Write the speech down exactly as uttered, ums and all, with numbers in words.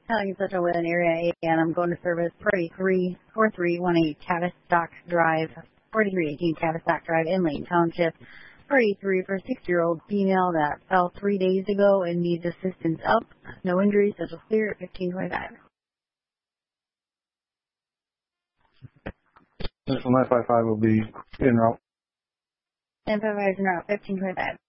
Calling in Central Wayland area, and I'm going to service forty-three four three one eight Tavistock Drive, forty-three eighteen Tavistock Drive in Lane Township. forty-three for a six-year-old female that fell three days ago and needs assistance up. No injuries, schedule clear at fifteen twenty-five. Central nine five five will be en route. nine five five is en route, fifteen twenty-five.